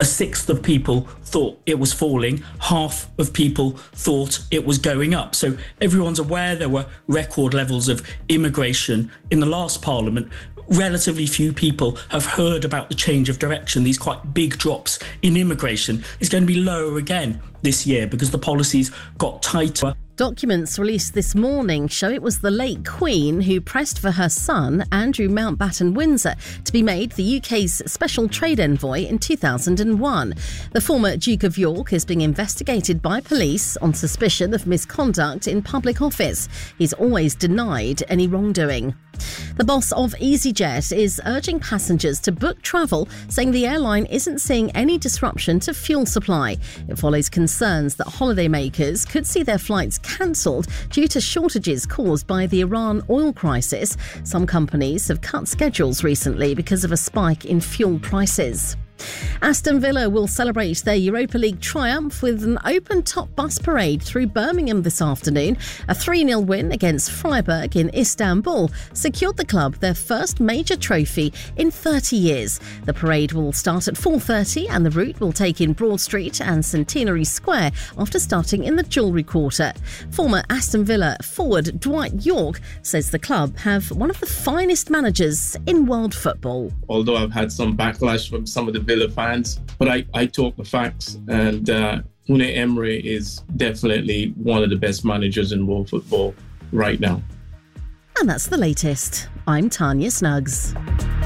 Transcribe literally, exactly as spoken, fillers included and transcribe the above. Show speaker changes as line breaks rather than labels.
sixth of people thought it was falling, half of people thought it was going up. So everyone's aware there were record levels of immigration in the last parliament. Relatively few people have heard about the change of direction. These quite big drops in immigration is going to be lower again this year because the policies got tighter.
Documents released this morning show it was the late Queen who pressed for her son, Andrew Mountbatten Windsor, to be made the U K's Special Trade Envoy in two thousand one. The former Duke of York is being investigated by police on suspicion of misconduct in public office. He's always denied any wrongdoing. The boss of EasyJet is urging passengers to book travel, saying the airline isn't seeing any disruption to fuel supply. It follows concerns that holidaymakers could see their flights cancelled due to shortages caused by the Iran oil crisis. Some companies have cut schedules recently because of a spike in fuel prices. Aston Villa will celebrate their Europa League triumph with an open-top bus parade through Birmingham this afternoon. A three nil win against Freiburg in Istanbul secured the club their first major trophy in thirty years. The parade will start at four thirty and the route will take in Broad Street and Centenary Square after starting in the Jewellery Quarter. Former Aston Villa forward Dwight Yorke says the club have one of the finest managers in world football.
Although I've had some backlash from some of the Villa fans, but I, I talk the facts, and uh, Unai Emery is definitely one of the best managers in world football right now.
And that's the latest. I'm Tanya Snuggs.